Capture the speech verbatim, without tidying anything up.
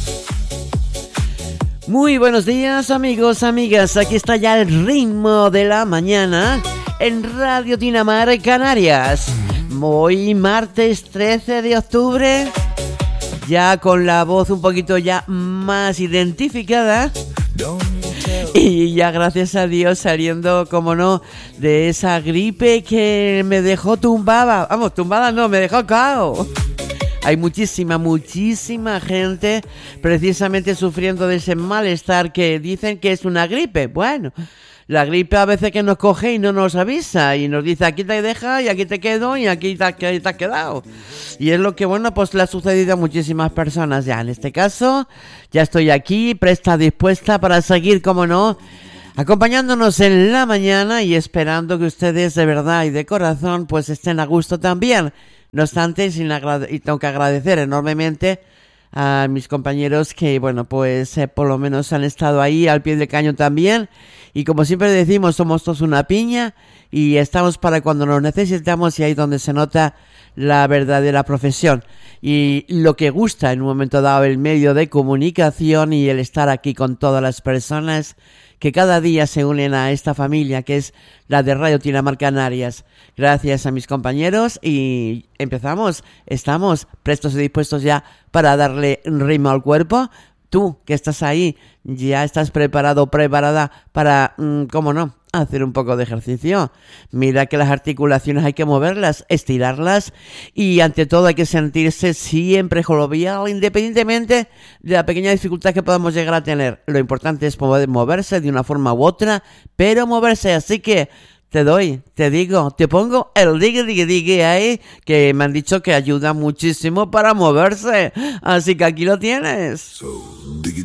Muy buenos días, amigos, amigas. Aquí está ya el ritmo de la mañana en Radio Dinamarca Canarias. Hoy martes trece de octubre, ya con la voz un poquito ya más identificada. Y ya gracias a Dios saliendo, como no, de esa gripe que me dejó tumbada. Vamos, tumbada no, me dejó cao. Hay muchísima, muchísima gente precisamente sufriendo de ese malestar que dicen que es una gripe. Bueno, la gripe a veces que nos coge y no nos avisa y nos dice aquí te deja y aquí te quedo y aquí te, te has quedado. Y es lo que, bueno, pues le ha sucedido a muchísimas personas ya. En este caso, ya estoy aquí, presta, dispuesta para seguir, como no, acompañándonos en la mañana y esperando que ustedes de verdad y de corazón pues estén a gusto también. No obstante, sin agrade- y tengo que agradecer enormemente a mis compañeros que, bueno, pues eh, por lo menos han estado ahí al pie del cañón también. Y como siempre decimos, somos todos una piña y estamos para cuando nos necesitamos, y ahí donde se nota la verdadera profesión. Y lo que gusta en un momento dado el medio de comunicación y el estar aquí con todas las personas que cada día se unen a esta familia que es la de Radio Dinamarca Canarias. Gracias a mis compañeros y empezamos. Estamos prestos y dispuestos ya para darle ritmo al cuerpo. Tú que estás ahí, ya estás preparado, preparada para, mmm, cómo no, hacer un poco de ejercicio. Mira que las articulaciones hay que moverlas, estirarlas y ante todo hay que sentirse siempre jovial, independientemente de la pequeña dificultad que podamos llegar a tener. Lo importante es poder moverse de una forma u otra, pero moverse. Así que te doy, te digo, te pongo el digue digue digue ahí, que me han dicho que ayuda muchísimo para moverse. Así que aquí lo tienes.